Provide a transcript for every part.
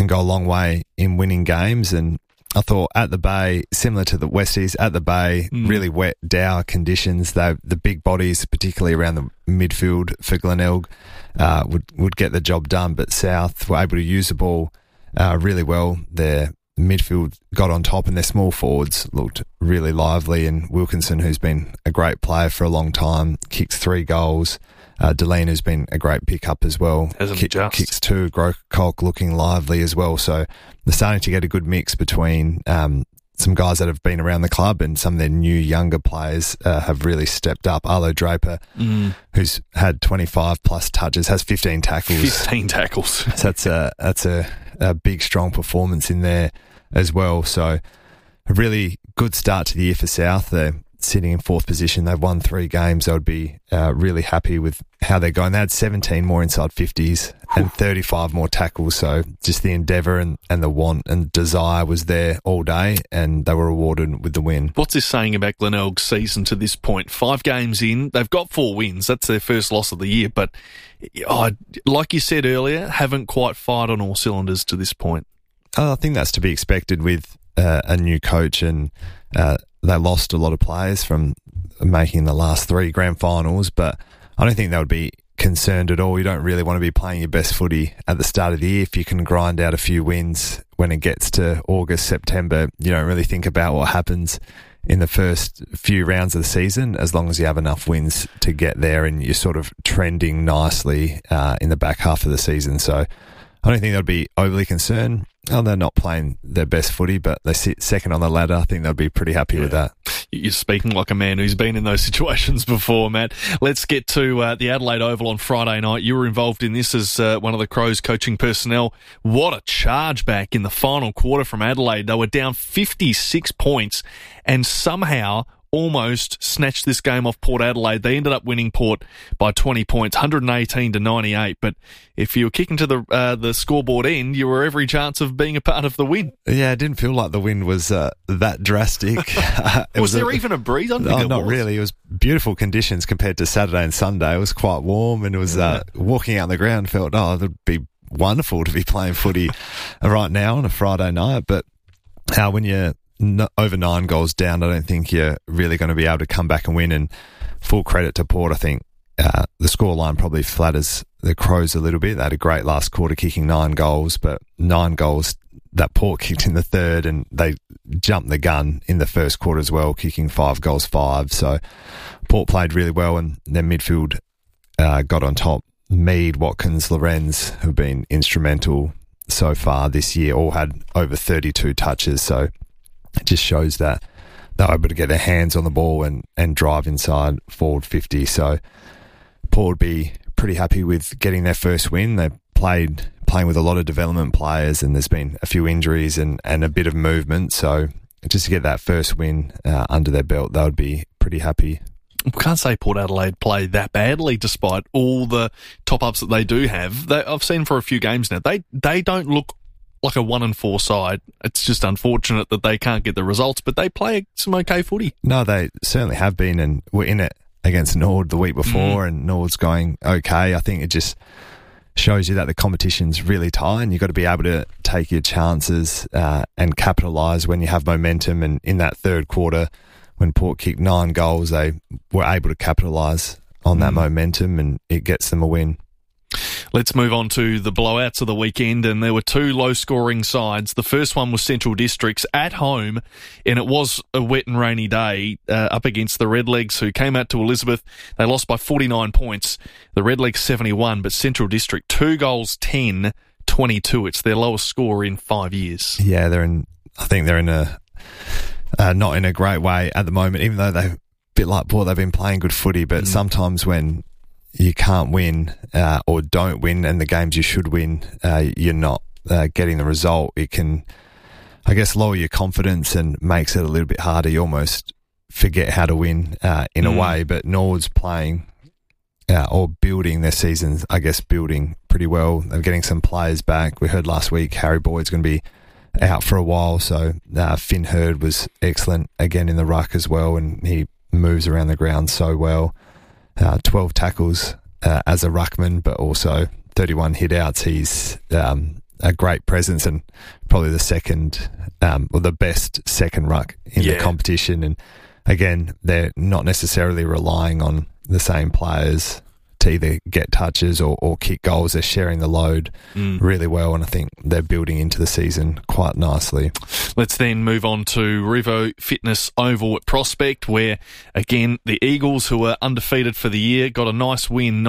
go a long way in winning games. And I thought at the Bay, similar to the Westies, at the Bay, really wet, dour conditions. The big bodies, particularly around the midfield for Glenelg, would get the job done. But South were able to use the ball really well. Their midfield got on top and their small forwards looked really lively. And Wilkinson, who's been a great player for a long time, kicks 3 goals. Deline, who's been a great pickup as well, kicks 2. Grocock looking lively as well. So they're starting to get a good mix between some guys that have been around the club and some of their new younger players have really stepped up. Arlo Draper, who's had 25 plus touches, has 15 tackles. 15 tackles. So that's a big, strong performance in there as well. So a really good start to the year for South. They're sitting in 4th position. They've won 3 games. They would be really happy with how they're going. They had 17 more inside 50s and 35 more tackles. So just the endeavour and the want and desire was there all day, and they were rewarded with the win. What's this saying about Glenelg's season to this point? 5 games in, they've got 4 wins. That's their first loss of the year. But like you said earlier, haven't quite fired on all cylinders to this point. I think that's to be expected with a new coach, and they lost a lot of players from making the last 3 grand finals, but I don't think they would be concerned at all. You don't really want to be playing your best footy at the start of the year. If you can grind out a few wins when it gets to August, September, you don't really think about what happens in the first few rounds of the season, as long as you have enough wins to get there and you're sort of trending nicely in the back half of the season. So I don't think they'd be overly concerned. Oh, they're not playing their best footy, but they sit second on the ladder. I think they'd be pretty happy with that. You're speaking like a man who's been in those situations before, Matt. Let's get to the Adelaide Oval on Friday night. You were involved in this as one of the Crows coaching personnel. What a charge back in the final quarter from Adelaide. They were down 56 points and somehow almost snatched this game off Port Adelaide. They ended up winning Port by 20 points, 118 to 98. But if you were kicking to the scoreboard end, you were every chance of being a part of the win. Yeah, it didn't feel like the win was that drastic. was there even a breeze? Not really. It was beautiful conditions compared to Saturday and Sunday. It was quite warm, and it was walking out on the ground felt, it would be wonderful to be playing footy right now on a Friday night. But when you're over 9 goals down, I don't think you're really going to be able to come back and win. And full credit to Port. I think the scoreline probably flatters the Crows a little bit. They had a great last quarter, kicking 9 goals, but 9 goals that Port kicked in the third, and they jumped the gun in the first quarter as well, kicking 5 goals 5. So Port played really well, and their midfield got on top. Mead, Watkins, Lorenz have been instrumental so far this year. All had over 32 touches, so it just shows that they're able to get their hands on the ball and drive inside forward 50. So Port would be pretty happy with getting their first win. They playing with a lot of development players, and there's been a few injuries and a bit of movement. So just to get that first win under their belt, they would be pretty happy. We can't say Port Adelaide play that badly despite all the top-ups that they do have. I've seen for a few games now. They don't look like a 1-4 side. It's just unfortunate that they can't get the results, but they play some okay footy. No, they certainly have been, and were in it against Nord the week before, and Nord's going okay. I think it just shows you that the competition's really tight, and you've got to be able to take your chances and capitalise when you have momentum. And in that third quarter, when Port kicked 9 goals, they were able to capitalise on that momentum, and it gets them a win. Let's move on to the blowouts of the weekend, and there were 2 low-scoring sides. The first one was Central Districts at home, and it was a wet and rainy day up against the Redlegs, who came out to Elizabeth. They lost by 49 points. The Redlegs 71, but Central District 2 goals 10, 22. It's their lowest score in 5 years. Yeah, I think they're in a not in a great way at the moment, even though they're a bit like Port, they've been playing good footy, but sometimes when you can't win or don't win, and the games you should win, you're not getting the result, it can, I guess, lower your confidence and makes it a little bit harder. You almost forget how to win in a way. But Nord's playing or building their seasons, I guess, building pretty well. They're getting some players back. We heard last week Harry Boyd's going to be out for a while, so Finn Hurd was excellent again in the ruck as well, and he moves around the ground so well. 12 tackles as a ruckman, but also 31 hit-outs. He's a great presence and probably the second, or the best second ruck in the competition. And again, they're not necessarily relying on the same players to either get touches or kick goals. They're sharing the load really well, and I think they're building into the season quite nicely. Let's then move on to Rivo Fitness Oval at Prospect, where, again, the Eagles, who are undefeated for the year, got a nice win,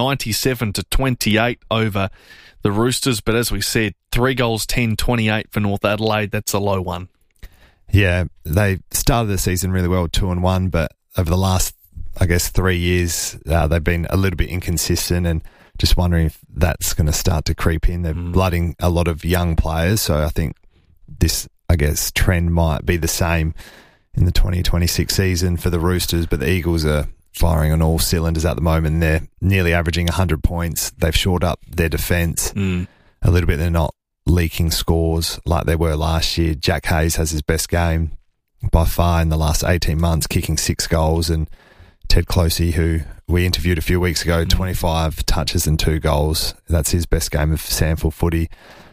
97-28 over the Roosters. But as we said, 3 goals, 10-28 for North Adelaide. That's a low one. Yeah, they started the season really well, 2-1, but over the last 3 years, they've been a little bit inconsistent, and just wondering if that's going to start to creep in. They're blooding a lot of young players, so I think this, trend might be the same in the 2026 season for the Roosters, but the Eagles are firing on all cylinders at the moment. They're nearly averaging 100 points. They've shored up their defence a little bit. They're not leaking scores like they were last year. Jack Hayes has his best game by far in the last 18 months, kicking 6 goals, and Ted Closey, who we interviewed a few weeks ago, 25 touches and 2 goals. That's his best game of SANFL footy.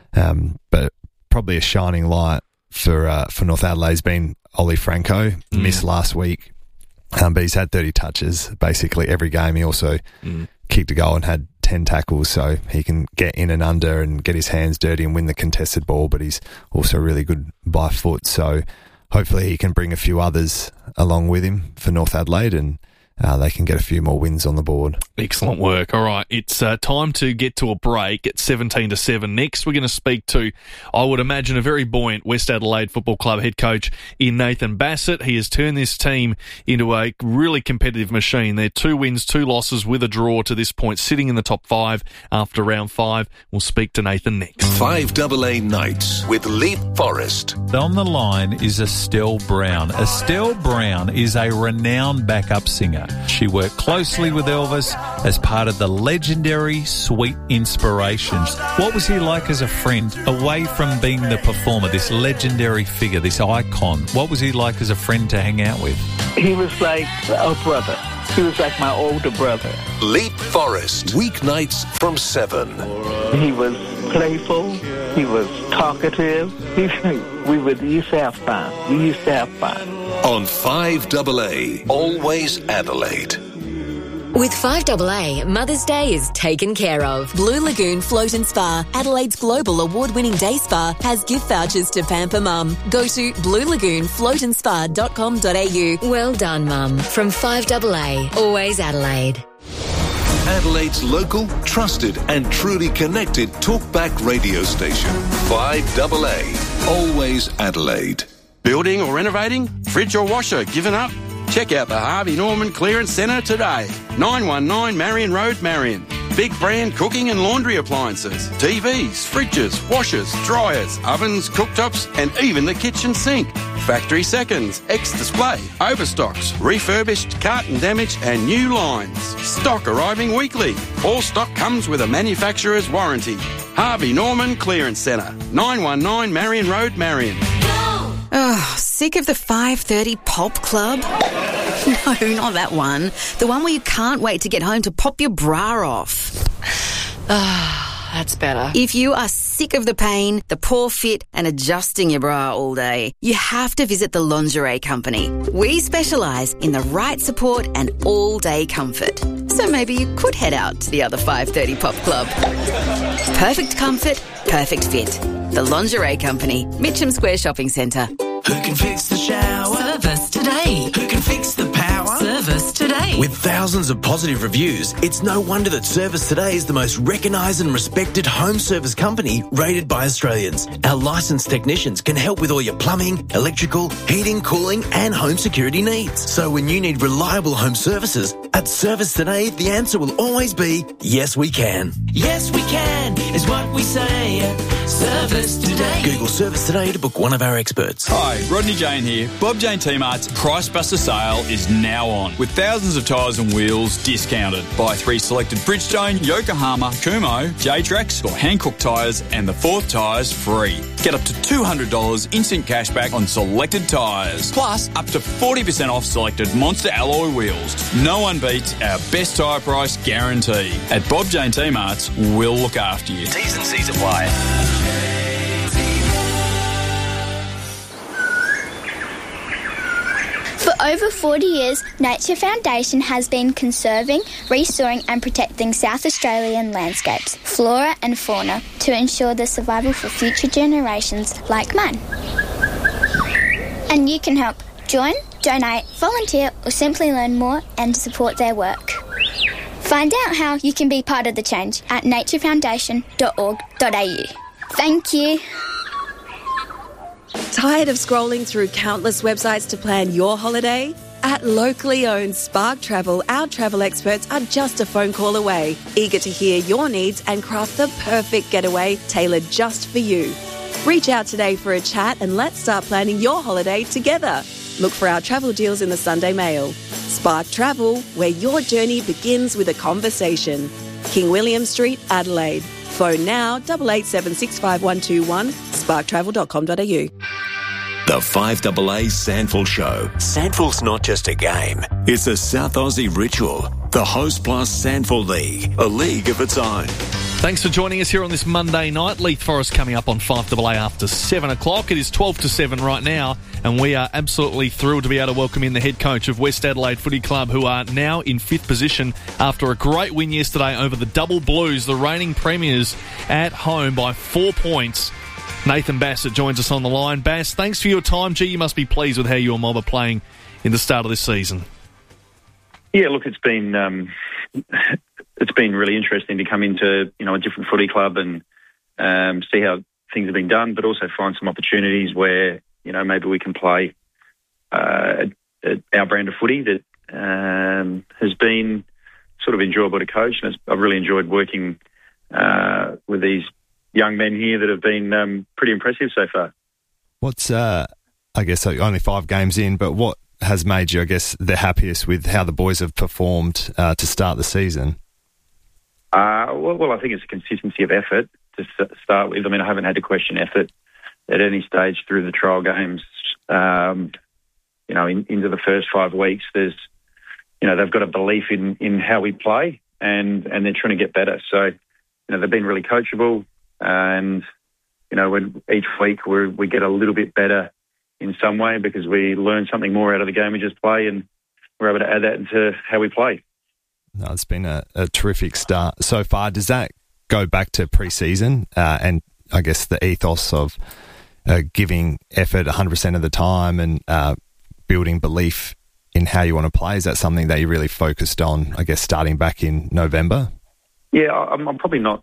But probably a shining light for North Adelaide's been Ollie Franco. Missed last week, but he's had 30 touches basically every game. He also kicked a goal and had 10 tackles, so he can get in and under and get his hands dirty and win the contested ball, but he's also really good by foot. So hopefully he can bring a few others along with him for North Adelaide, and they can get a few more wins on the board. Excellent work. All right, it's time to get to a break at 17-7. Next, we're going to speak to, I would imagine, a very buoyant West Adelaide Football Club head coach in Nathan Bassett. He has turned this team into a really competitive machine. They're 2 wins, 2 losses with a draw to this point, sitting in the top 5 after round 5. We'll speak to Nathan next. 5AA Nights with Leap Forest. On the line is Estelle Brown. Estelle Brown is a renowned backup singer. She worked closely with Elvis as part of the legendary Sweet Inspirations. What was he like as a friend, away from being the performer, this legendary figure, this icon? What was he like as a friend to hang out with? He was like a brother. He was like my older brother. Leap Forest, weeknights from 7. He was playful. He was talkative. We used to have fun. On 5AA, always Adelaide. With 5AA, Mother's Day is taken care of. Blue Lagoon Float and Spa, Adelaide's global award-winning day spa, has gift vouchers to pamper Mum. Go to bluelagoonfloatandspa.com.au. Well done, Mum. From 5AA, always Adelaide. Adelaide's local, trusted and truly connected talkback radio station. 5AA, always Adelaide. Building or renovating? Fridge or washer given up? Check out the Harvey Norman Clearance Centre today. 919 Marion Road, Marion. Big brand cooking and laundry appliances, TVs, fridges, washers, dryers, ovens, cooktops and even the kitchen sink. Factory seconds, ex-display, overstocks, refurbished, carton damage and new lines. Stock arriving weekly. All stock comes with a manufacturer's warranty. Harvey Norman Clearance Centre. 919 Marion Road, Marion. Oh, sick of the 5:30 Pop Club? No, not that one. The one where you can't wait to get home to pop your bra off. That's better. If you are sick of the pain, the poor fit and adjusting your bra all day, you have to visit the Lingerie Company. We specialise in the right support and all-day comfort. So maybe you could head out to the other 5:30 Pop Club. Perfect comfort, perfect fit. The Lingerie Company, Mitcham Square Shopping Centre. Who can fix the shower? Service today. Who can fix the power? Service today. With thousands of positive reviews, it's no wonder that Service Today is the most recognised and respected home service company rated by Australians. Our licensed technicians can help with all your plumbing, electrical, heating, cooling and home security needs. So when you need reliable home services, at Service Today, the answer will always be, yes we can. Yes we can is what we say. Service Today. Google Service Today to book one of our experts. Hi, Rodney Jane here. Bob Jane T-Mart's Price Buster sale is now on, with thousands of tyres and wheels discounted. Buy 3 selected Bridgestone, Yokohama, Kumho, J-Trax or Hankook tyres and the 4th tyres free. Get up to $200 instant cashback on selected tyres, plus up to 40% off selected Monster alloy wheels. No one beats our best tyre price guarantee. At Bob Jane T-Mart's, we'll look after you. T's and C's apply. over 40 years, Nature Foundation has been conserving, restoring and protecting South Australian landscapes, flora and fauna to ensure the survival for future generations like mine. And you can help. Join, donate, volunteer or simply learn more and support their work. Find out how you can be part of the change at naturefoundation.org.au. Thank you. Tired of scrolling through countless websites to plan your holiday? At locally owned Spark Travel, our travel experts are just a phone call away, eager to hear your needs and craft the perfect getaway tailored just for you. Reach out today for a chat and let's start planning your holiday together. Look for our travel deals in the Sunday Mail. Spark Travel, where your journey begins with a conversation. King William Street, Adelaide. Phone now 88765121, sparktravel.com.au. The 5AA Sandful Show. Sandful's not just a game, it's a South Aussie ritual. The Host Plus Sandful League, a league of its own. Thanks for joining us here on this Monday night. Leith Forest coming up on 5AA after 7 o'clock. It is 12 to 7 right now, and we are absolutely thrilled to be able to welcome in the head coach of West Adelaide Footy Club, who are now in 5th position after a great win yesterday over the Double Blues, the reigning premiers, at home by 4 points. Nathan Bassett joins us on the line. Bass, thanks for your time. Gee, you must be pleased with how your mob are playing in the start of this season. Yeah, look, it's been really interesting to come into a different footy club and see how things have been done, but also find some opportunities where maybe we can play our brand of footy that has been sort of enjoyable to coach. And I've really enjoyed working with these young men here that have been pretty impressive so far. What's I guess only 5 games in, but what has made you, I guess, the happiest with how the boys have performed to start the season? Well, I think it's a consistency of effort to start with. I mean, I haven't had to question effort at any stage through the trial games. Into the first 5 weeks, there's, they've got a belief in how we play, and they're trying to get better. So, they've been really coachable, and when each week we get a little bit better in some way because we learn something more out of the game we just play, and we're able to add that into how we play. No, it's been a terrific start so far. Does that go back to pre-season and I guess the ethos of giving effort 100% of the time and building belief in how you want to play? Is that something that you really focused on, I guess, starting back in November? Yeah, I'm probably not,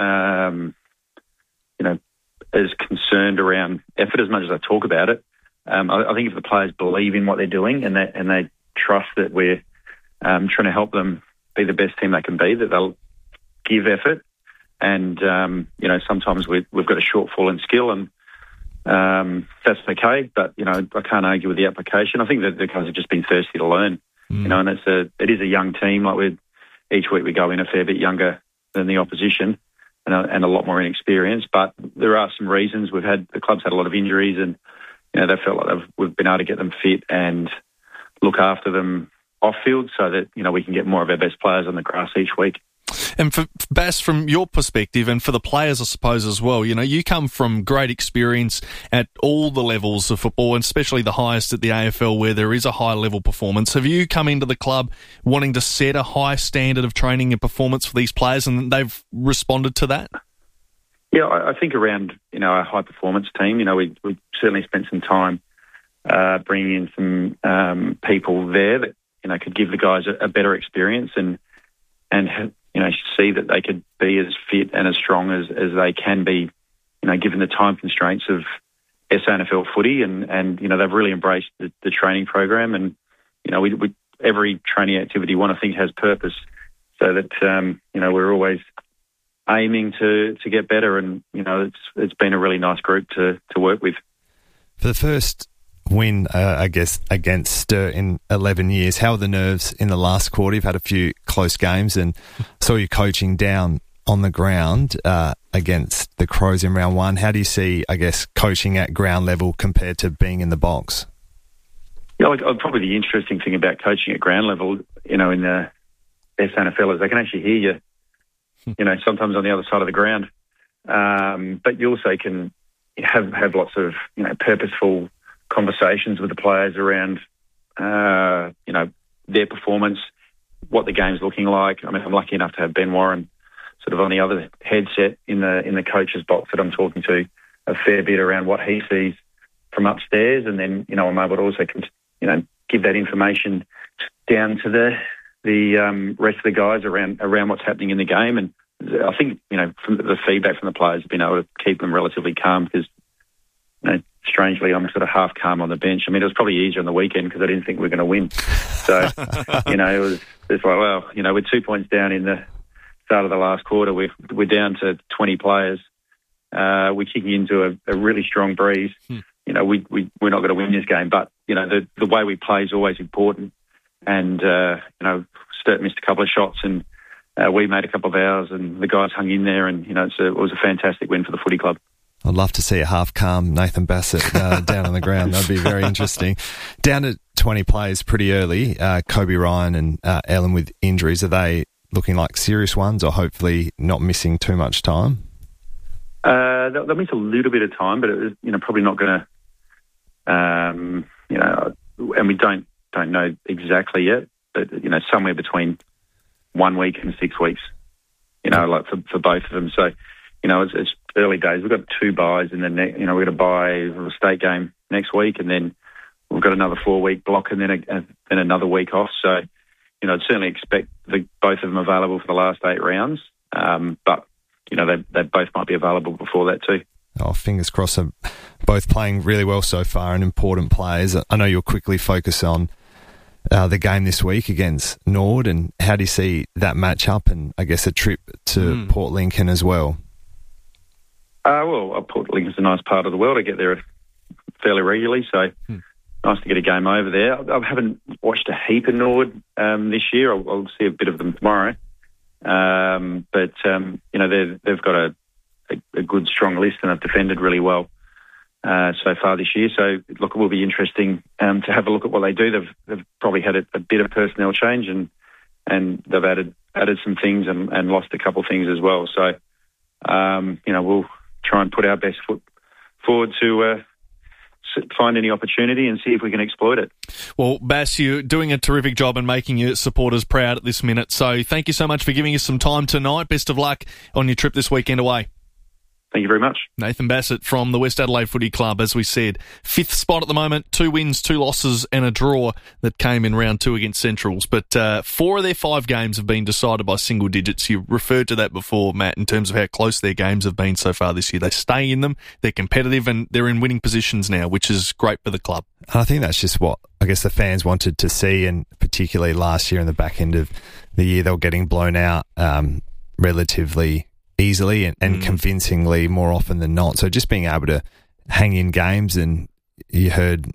as concerned around effort as much as I talk about it. I think if the players believe in what they're doing and they trust that we're trying to help them be the best team they can be, that they'll give effort. And, sometimes we've got a shortfall in skill, and that's okay. But, I can't argue with the application. I think that the guys have just been thirsty to learn, and it is a young team. Like each week we go in a fair bit younger than the opposition and a lot more inexperienced. But there are some reasons. The club's had a lot of injuries, and, they felt like we've been able to get them fit and look after them off field so that, we can get more of our best players on the grass each week. And for Bass, from your perspective, and for the players, I suppose, as well, you come from great experience at all the levels of football, and especially the highest at the AFL, where there is a high-level performance. Have you come into the club wanting to set a high standard of training and performance for these players, and they've responded to that? Yeah, I think around, our high-performance team, we certainly spent some time bringing in some people there that, could give the guys a better experience and see that they could be as fit and as strong as they can be, given the time constraints of SANFL footy. And they've really embraced the training program. And, we every training activity one, I think, has purpose, so that, we're always aiming to get better. And, it's been a really nice group to work with. For the first win, I guess, against Sturt in 11 years. How are the nerves in the last quarter? You've had a few close games and saw you coaching down on the ground against the Crows in round 1. How do you see, I guess, coaching at ground level compared to being in the box? Yeah, probably the interesting thing about coaching at ground level, in the SANFL is they can actually hear you, sometimes on the other side of the ground. But you also can have lots of, purposeful conversations with the players around their performance, what the game's looking like. I mean, I'm lucky enough to have Ben Warren sort of on the other headset in the coach's box that I'm talking to a fair bit around what he sees from upstairs, and then I'm able to also give that information down to the rest of the guys around what's happening in the game. And I think from the feedback from the players, have been able to keep them relatively calm because strangely I'm sort of half calm on the bench. I mean, it was probably easier on the weekend because I didn't think we were going to win. So it's like, well, we're 2 points down in the start of the last quarter. We're down to 20 players. We're kicking into a really strong breeze. We're not going to win this game, but the way we play is always important. And Sturt missed a couple of shots, and we made a couple of ours, and the guys hung in there, and it was a fantastic win for the footy club. I'd love to see a half-calm Nathan Bassett down on the ground. That'd be very interesting. Down to 20 players pretty early. Kobe Ryan and Ellen with injuries. Are they looking like serious ones, or hopefully not missing too much time? They'll miss a little bit of time, but it was, probably not going to, and we don't know exactly yet, but, somewhere between 1 week and 6 weeks, like for both of them. So, it's early days. We've got 2 buys, and then, we're going to buy a state game next week, and then we've got another 4-week block, and then another week off. So, I'd certainly expect both of them available for the last 8 rounds, but they both might be available before that too. Oh, fingers crossed. They're both playing really well so far and important players. I know you'll quickly focus on the game this week against Nord, and how do you see that match up, and I guess a trip to Port Lincoln as well? Port Lincoln's a nice part of the world. I get there fairly regularly, so nice to get a game over there. I haven't watched a heap of Nord this year. I'll see a bit of them tomorrow. But they've got a good, strong list, and have defended really well so far this year. So, look, it will be interesting to have a look at what they do. They've probably had a bit of personnel change, and they've added some things and lost a couple of things as well. So, we'll try and put our best foot forward to find any opportunity and see if we can exploit it. Well, Bass, you're doing a terrific job and making your supporters proud at this minute. So thank you so much for giving us some time tonight. Best of luck on your trip this weekend away. Thank you very much. Nathan Bassett from the West Adelaide Footy Club, as we said. 5th spot at the moment, 2 wins, 2 losses and a draw that came in round 2 against Centrals. But 4 of their 5 games have been decided by single digits. You referred to that before, Matt, in terms of how close their games have been so far this year. They stay in them, they're competitive, and they're in winning positions now, which is great for the club. And I think that's just what I guess the fans wanted to see, and particularly last year in the back end of the year, they were getting blown out relatively easily and convincingly more often than not. So just being able to hang in games, and you heard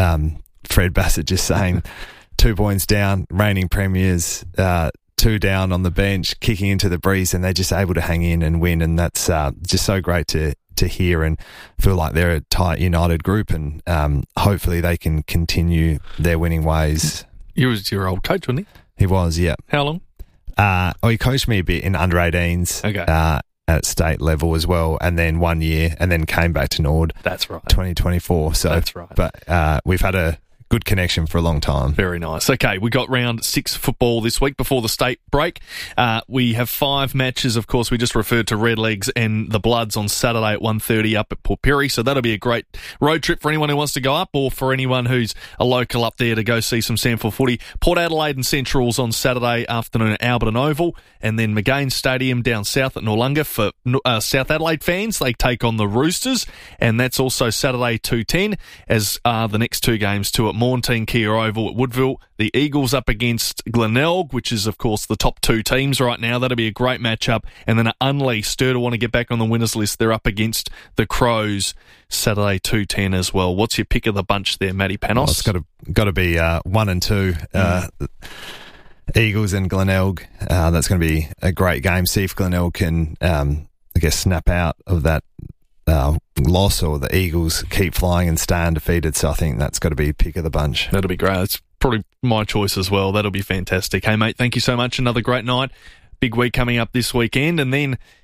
Fred Bassett just saying 2 points down, reigning premiers, 2 down on the bench, kicking into the breeze, and they're just able to hang in and win. And that's just so great to hear, and feel like they're a tight, united group, and hopefully they can continue their winning ways. He was your old coach, wasn't he? He was, yeah. How long? He coached me a bit in under-18s at state level as well, and then 1 year, and then came back to Nord. That's right. 2024. So that's right. But we've had a good connection for a long time. Very nice. Okay, we got round 6 football this week before the state break. We have 5 matches. Of course, we just referred to Redlegs and the Bloods on Saturday at 1:30 up at Port Pirie. So that'll be a great road trip for anyone who wants to go up, or for anyone who's a local up there to go see some SANFL footy. Port Adelaide and Centrals on Saturday afternoon at Alberton Oval, and then McGain Stadium down south at Noarlunga for South Adelaide fans. They take on the Roosters, and that's also Saturday 2:10, as are the next 2 games too at Montine Kia Oval at Woodville. The Eagles up against Glenelg, which is, of course, the top 2 teams right now. That'll be a great matchup. And then at Unley, Sturta want to get back on the winners list. They're up against the Crows Saturday 2:10 as well. What's your pick of the bunch there, Matty Panos? Well, it's got to be 1 and 2. Eagles and Glenelg. That's going to be a great game. See if Glenelg can, I guess, snap out of that loss, or the Eagles keep flying and stay undefeated. So I think that's got to be pick of the bunch. That'll be great. It's probably my choice as well. That'll be fantastic. Hey, mate, thank you so much. Another great night. Big week coming up this weekend. And then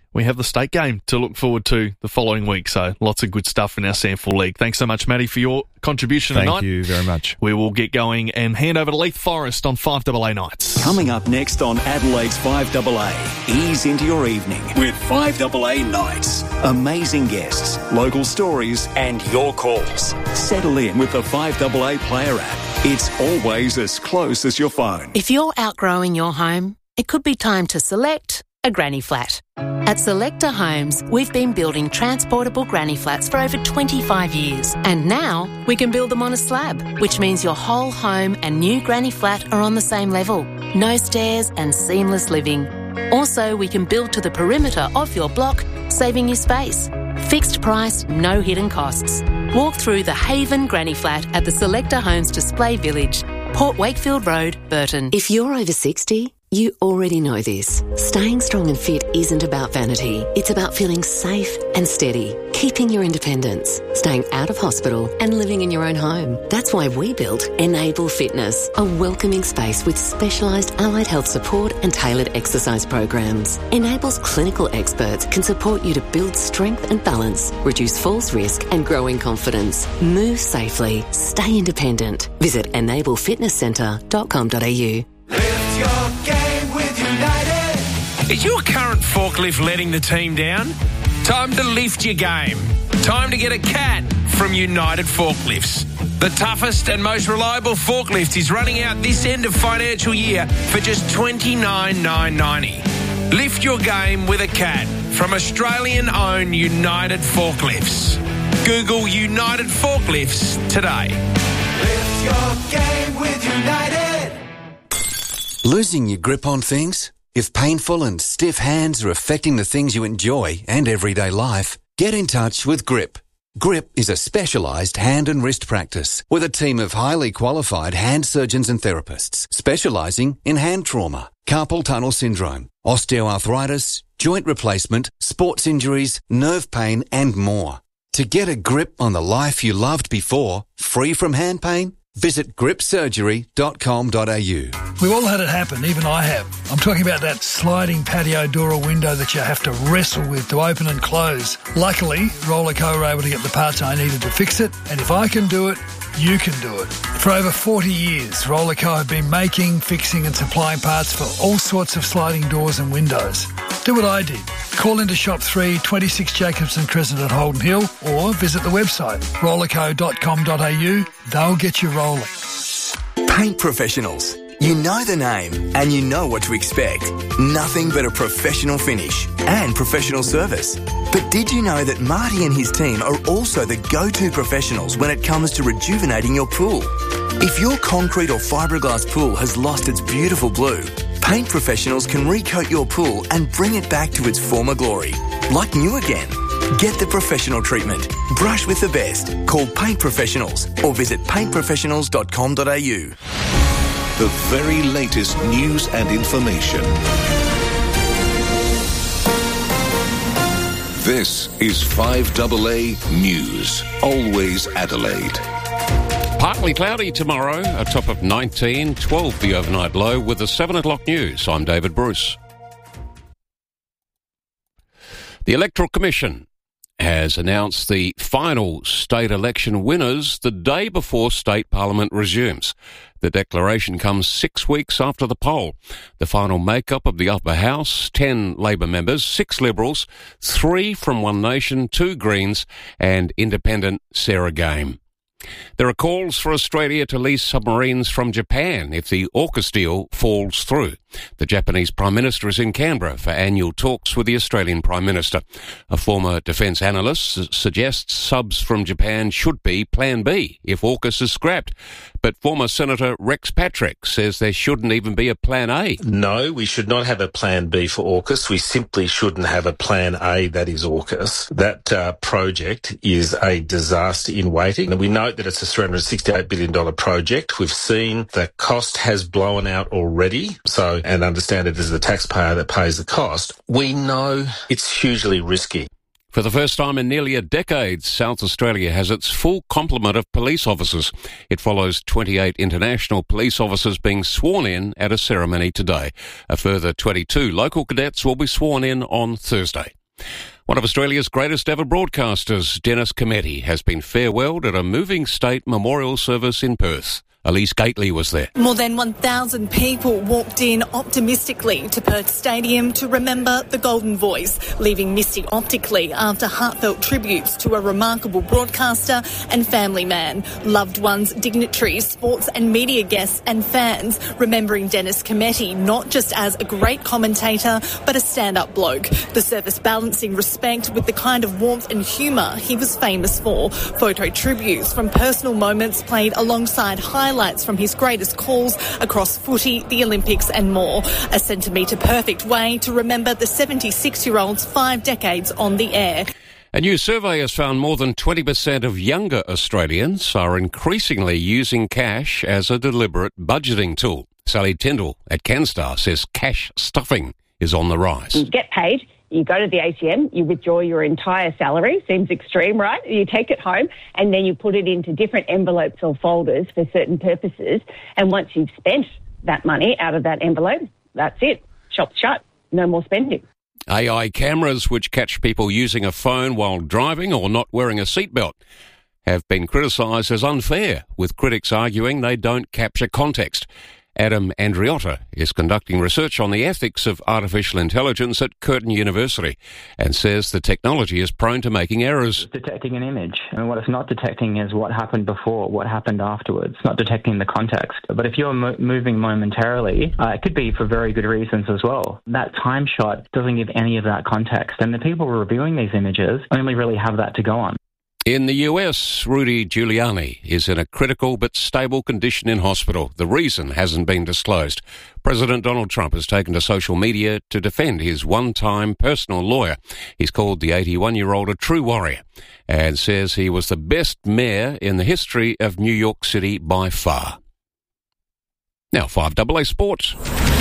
we have the state game to look forward to the following week. So lots of good stuff in our SANFL League. Thanks so much, Matty, for your contribution tonight. Thank you very much. We will get going and hand over to Leith Forest on 5AA Nights. Coming up next on Adelaide's 5AA, ease into your evening with 5AA Nights. Amazing guests, local stories and your calls. Settle in with the 5AA Player app. It's always as close as your phone. If you're outgrowing your home, it could be time to select a granny flat. At Selector Homes, we've been building transportable granny flats for over 25 years. And now we can build them on a slab, which means your whole home and new granny flat are on the same level. No stairs and seamless living. Also, we can build to the perimeter of your block, saving you space. Fixed price, no hidden costs. Walk through the Haven Granny Flat at the Selector Homes Display Village, Port Wakefield Road, Burton. If you're over 60, you already know this. Staying strong and fit isn't about vanity. It's about feeling safe and steady, keeping your independence, staying out of hospital and living in your own home. That's why we built Enable Fitness, a welcoming space with specialised allied health support and tailored exercise programs. Enable's clinical experts can support you to build strength and balance, reduce falls risk and grow in confidence. Move safely, stay independent. Visit enablefitnesscentre.com.au. Lift your game with United. Is your current forklift letting the team down? Time to lift your game. Time to get a CAT from United Forklifts. The toughest and most reliable forklift is running out this end of financial year for just $29,990. Lift your game with a CAT from Australian-owned United Forklifts. Google United Forklifts today. Lift your game with United. Losing your grip on things? If painful and stiff hands are affecting the things you enjoy and everyday life, get in touch with GRIP. GRIP is a specialised hand and wrist practice with a team of highly qualified hand surgeons and therapists specialising in hand trauma, carpal tunnel syndrome, osteoarthritis, joint replacement, sports injuries, nerve pain and more. To get a grip on the life you loved before, free from hand pain, visit gripsurgery.com.au. We've all had it happen, even I have. I'm talking about that sliding patio door or window that you have to wrestle with to open and close. Luckily, Rollerco were able to get the parts I needed to fix it, and if I can do it, you can do it. For over 40 years, Rollerco have been making, fixing and supplying parts for all sorts of sliding doors and windows. Do what I did. Call into Shop 3, 26 Jacobson Crescent at Holden Hill, or visit the website rollerco.com.au. They'll get you rolling. Paint professionals. You know the name and you know what to expect. Nothing but a professional finish and professional service. But did you know that Marty and his team are also the go-to professionals when it comes to rejuvenating your pool? If your concrete or fiberglass pool has lost its beautiful blue, Paint Professionals can recoat your pool and bring it back to its former glory, like new again. Get the professional treatment. Brush with the best. Call Paint Professionals or visit paintprofessionals.com.au. The very latest news and information. This is 5AA News. Always Adelaide. Partly cloudy tomorrow, a top of 19, 12 the overnight low with the 7 o'clock news. I'm David Bruce. The Electoral Commission has announced the final state election winners the day before state parliament resumes. The declaration comes 6 weeks after the poll. The final makeup of the upper house, 10 Labor members, 6 Liberals, 3 from One Nation, 2 Greens and independent Sarah Game. There are calls for Australia to lease submarines from Japan if the AUKUS deal falls through. The Japanese Prime Minister is in Canberra for annual talks with the Australian Prime Minister. A former defence analyst suggests subs from Japan should be Plan B if AUKUS is scrapped. But former Senator Rex Patrick says there shouldn't even be a Plan A. No, we should not have a Plan B for AUKUS. We simply shouldn't have a Plan A that is AUKUS. That project is a disaster in waiting. And we note that it's a $368 billion project. We've seen the cost has blown out already. And understand it is the taxpayer that pays the cost. We know it's hugely risky. For the first time in nearly a decade, South Australia has its full complement of police officers. It follows 28 international police officers being sworn in at a ceremony today. A further 22 local cadets will be sworn in on Thursday. One of Australia's greatest ever broadcasters, Dennis Cometti, has been farewelled at a moving state memorial service in Perth. Elise Gately was there. More than 1,000 people walked in optimistically to Perth Stadium to remember the Golden Voice, leaving misty optically after heartfelt tributes to a remarkable broadcaster and family man. Loved ones, dignitaries, sports and media guests and fans remembering Dennis Cometti not just as a great commentator but a stand-up bloke. The service balancing respect with the kind of warmth and humour he was famous for. Photo tributes from personal moments played alongside highlights from his greatest calls across footy, the Olympics and more. A centimetre perfect way to remember the 76-year-old's 5 decades on the air. A new survey has found more than 20% of younger Australians are increasingly using cash as a deliberate budgeting tool. Sally Tyndall at CanStar says cash stuffing is on the rise. You get paid. You go to the ATM, you withdraw your entire salary. Seems extreme, right? You take it home and then you put it into different envelopes or folders for certain purposes. And once you've spent that money out of that envelope, that's it. Shop's shut. No more spending. AI cameras which catch people using a phone while driving or not wearing a seatbelt have been criticised as unfair, with critics arguing they don't capture context. Adam Andriotta is conducting research on the ethics of artificial intelligence at Curtin University and says the technology is prone to making errors. It's detecting an image. And what it's not detecting is what happened before, what happened afterwards. It's not detecting the context. But if you're moving momentarily, it could be for very good reasons as well. That time shot doesn't give any of that context. And the people reviewing these images only really have that to go on. In the US, Rudy Giuliani is in a critical but stable condition in hospital. The reason hasn't been disclosed. President Donald Trump has taken to social media to defend his one-time personal lawyer. He's called the 81-year-old a true warrior and says he was the best mayor in the history of New York City by far. Now, 5AA Sports.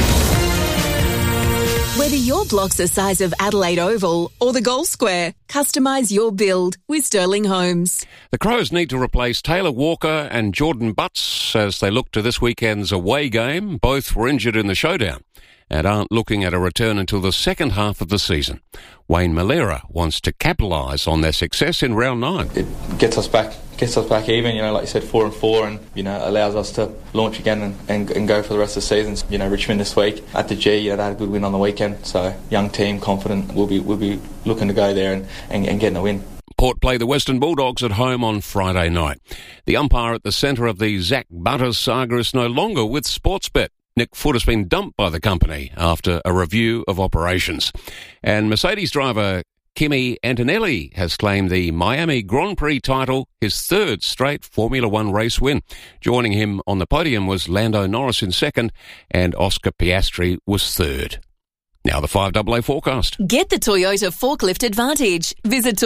Whether your block's the size of Adelaide Oval or the Gold Square, customise your build with Sterling Homes. The Crows need to replace Taylor Walker and Jordan Butts as they look to this weekend's away game. Both were injured in the showdown and aren't looking at a return until the second half of the season. Wayne Malera wants to capitalise on their success in round 9. It gets us back even, like you said, 4-4, and, allows us to launch again and go for the rest of the season. Richmond this week at the G, they had a good win on the weekend, so young team, confident, we'll be looking to go there and getting a win. Port play the Western Bulldogs at home on Friday night. The umpire at the centre of the Zach Butters saga is no longer with Sportsbet. Nick Foote has been dumped by the company after a review of operations. And Mercedes driver Kimi Antonelli has claimed the Miami Grand Prix title, his third straight Formula One race win. Joining him on the podium was Lando Norris in second and Oscar Piastri was third. Now the 5AA forecast. Get the Toyota Forklift Advantage. Visit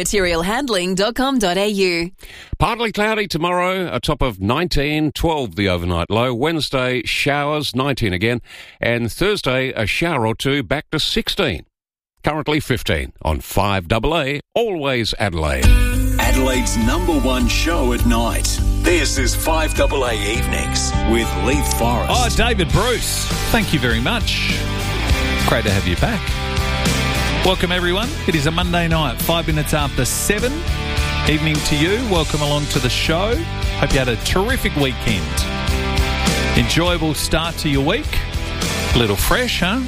toyotamaterialhandling.com.au. Partly cloudy tomorrow, a top of 19, 12 the overnight low. Wednesday, showers, 19 again. And Thursday, a shower or two, back to 16. Currently 15 on 5AA, always Adelaide. Adelaide's #1 show at night. This is 5AA Evenings with Leith Forrest. Oh, David Bruce, thank you very much. Great to have you back. Welcome, everyone. It is a Monday night, 5 minutes after 7. Evening to you. Welcome along to the show. Hope you had a terrific weekend. Enjoyable start to your week. A little fresh, huh?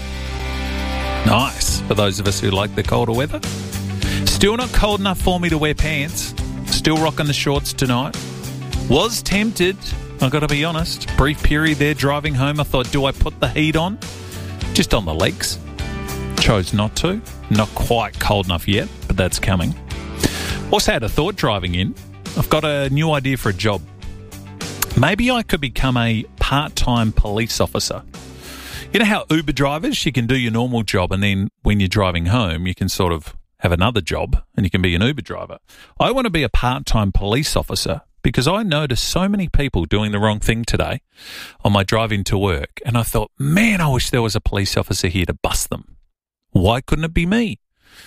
Nice, for those of us who like the colder weather. Still not cold enough for me to wear pants. Still rocking the shorts tonight. Was tempted, I've got to be honest. Brief period there driving home. I thought, do I put the heat on? Just on the legs. Chose not to. Not quite cold enough yet, but that's coming. Also had a thought driving in. I've got a new idea for a job. Maybe I could become a part-time police officer. You know how Uber drivers, you can do your normal job and then when you're driving home, you can sort of have another job and you can be an Uber driver. I want to be a part-time police officer because I noticed so many people doing the wrong thing today on my drive into work. And I thought, man, I wish there was a police officer here to bust them. Why couldn't it be me?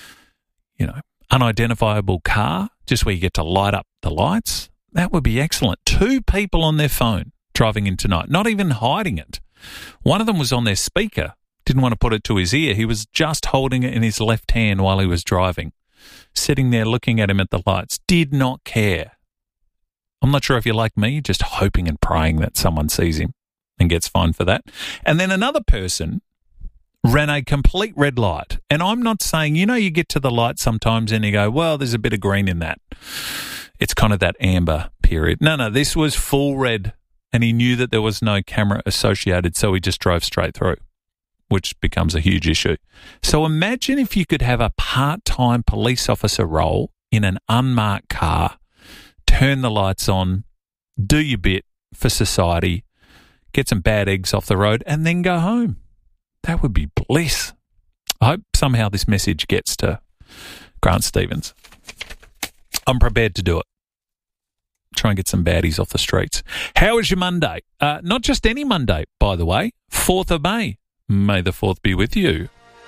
Unidentifiable car, just where you get to light up the lights. That would be excellent. 2 people on their phone driving in tonight, not even hiding it. One of them was on their speaker Didn't want to put it to his ear. He was just holding it in his left hand while he was driving, sitting there looking at him at the lights. Did not care. I'm not sure if you're like me, just hoping and praying that someone sees him and gets fined for that. And then another person ran a complete red light. And I'm not saying, you get to the light sometimes and you go, well, there's a bit of green in that. It's kind of that amber period. No, this was full red, and he knew that there was no camera associated, so he just drove straight through, which becomes a huge issue. So imagine if you could have a part-time police officer role in an unmarked car, turn the lights on, do your bit for society, get some bad eggs off the road, and then go home. That would be bliss. I hope somehow this message gets to Grant Stevens. I'm prepared to do it. Try and get some baddies off the streets. How was your Monday? Not just any Monday, by the way. 4th of May. May the 4th be with you.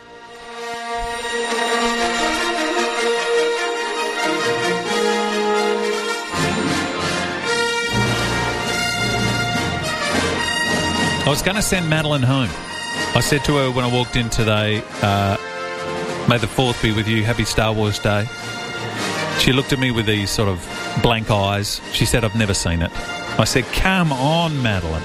I was going to send Madeline home. I said to her when I walked in today, may the 4th be with you. Happy Star Wars Day. She looked at me with these sort of blank eyes. She said, I've never seen it. I said, come on, Madeline.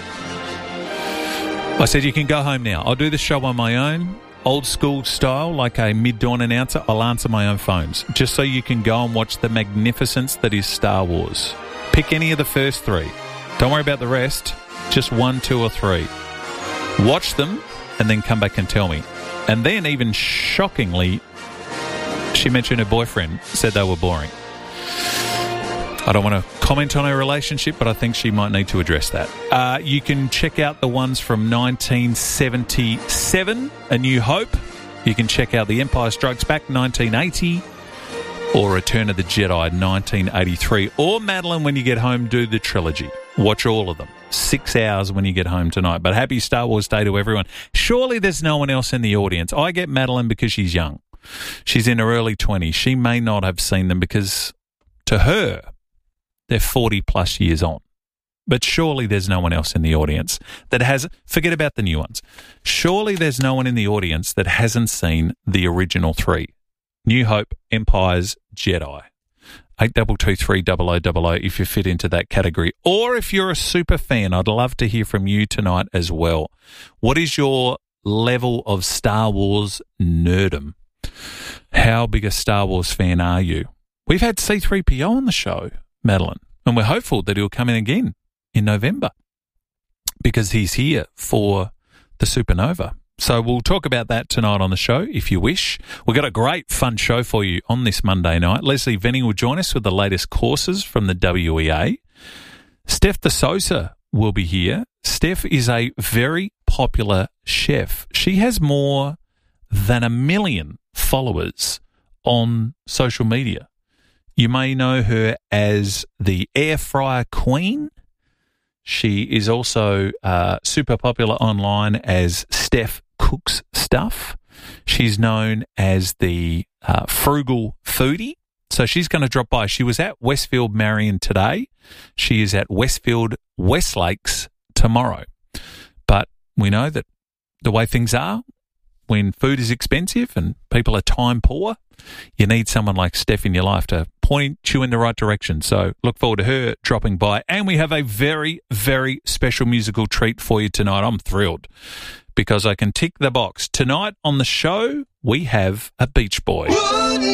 I said, you can go home now. I'll do the show on my own, old school style, like a mid-dawn announcer. I'll answer my own phones, just so you can go and watch the magnificence that is Star Wars. Pick any of the first 3. Don't worry about the rest. Just 1, 2, or 3. Watch them and then come back and tell me. And then, even shockingly, she mentioned her boyfriend said they were boring. I don't want to comment on her relationship, but I think she might need to address that. You can check out the ones from 1977, A New Hope. You can check out The Empire Strikes Back, 1980, or Return of the Jedi, 1983. Or, Madeline, when you get home, do the trilogy. Watch all of them. 6 hours when you get home tonight. But happy Star Wars Day to everyone. Surely there's no one else in the audience. I get Madeline because she's young. She's in her early 20s. She may not have seen them because, to her, they're 40-plus years on. But surely there's no one else in the audience that has... Forget about the new ones. Surely there's no one in the audience that hasn't seen the original 3. New Hope, Empires, Jedi. 8223 if you fit into that category. Or if you're a super fan, I'd love to hear from you tonight as well. What is your level of Star Wars nerdom? How big a Star Wars fan are you? We've had C-3PO on the show, Madeline, and we're hopeful that he'll come in again in November because he's here for the Supernova. So we'll talk about that tonight on the show, if you wish. We've got a great, fun show for you on this Monday night. Leslie Venning will join us with the latest courses from the WEA. Steph de Sosa will be here. Steph is a very popular chef. She has more than 1 million followers on social media. You may know her as the Air Fryer Queen. She is also super popular online as Steph Cooks Stuff. She's known as the Frugal Foodie. So she's going to drop by. She was at Westfield Marion today. She is at Westfield Westlakes tomorrow. But we know that the way things are, when food is expensive and people are time poor, you need someone like Steph in your life to point you in the right direction. So look forward to her dropping by. And we have a very, very special musical treat for you tonight. I'm thrilled because I can tick the box. Tonight on the show, we have a Beach Boy.